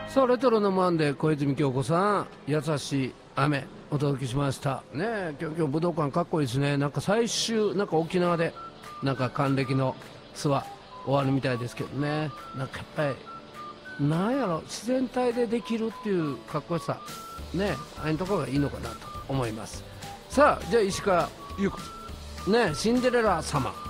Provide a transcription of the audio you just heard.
さあレトロのマンデー、小泉京子さん、優しい雨お届けしましたね。今日武道館かっこいいですね。なんか最終なんか沖縄でなんか還暦のツアー終わるみたいですけどね。なんかやっぱりなんやろ、自然体でできるっていうかっこよさね、ああいうところがいいのかなと思います。さあじゃあ石川優子ね、シンデレラ様